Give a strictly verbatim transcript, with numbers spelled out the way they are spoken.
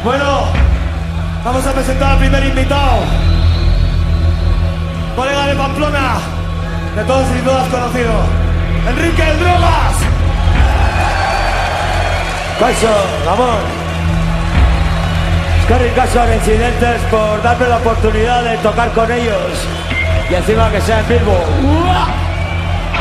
Bueno, vamos a presentar al primer invitado. Colega de Pamplona, de todos y todas conocido, Enrique el Drogas. Caso, Ramón. Eskerrik asko a Incidentes por darme la oportunidad de tocar con ellos. Y encima que sea en Bilbo. ¡Uah!